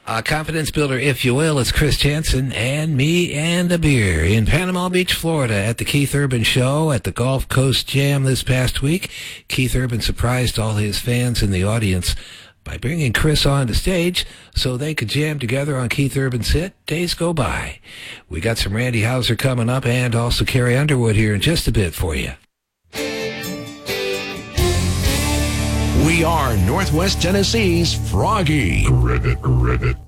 Confidence builder, if you will. It's Chris Jansen and me and a beer in Panama Beach, Florida at the Keith Urban Show at the Gulf Coast Jam this past week. Keith Urban surprised all his fans in the audience by bringing Chris on the stage so they could jam together on Keith Urban's hit, Days Go By. We got some Randy Houser coming up and also Carrie Underwood here in just a bit for you. We are Northwest Tennessee's Froggy. Reddit.